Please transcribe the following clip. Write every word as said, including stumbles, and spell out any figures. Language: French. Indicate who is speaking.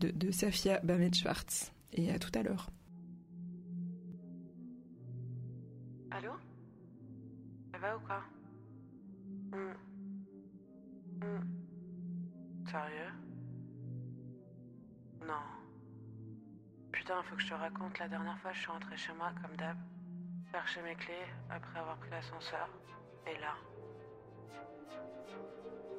Speaker 1: de, de Safia Bamet-Schwartz. Et à tout à l'heure.
Speaker 2: Allô? Ça va ou quoi? Hum. Hum. Sérieux? Non. Putain, faut que je te raconte, la dernière fois je suis rentrée chez moi comme d'hab, chercher mes clés après avoir pris l'ascenseur, et là...